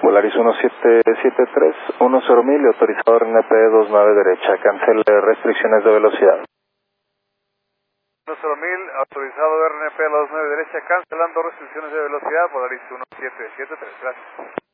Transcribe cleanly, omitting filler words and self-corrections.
Volaris 1773, 10.000 y autorizado RNP 29 derecha, cancele restricciones de velocidad. 10.000, autorizado RNP a la 29 derecha, cancelando restricciones de velocidad, Volaris 1773, gracias.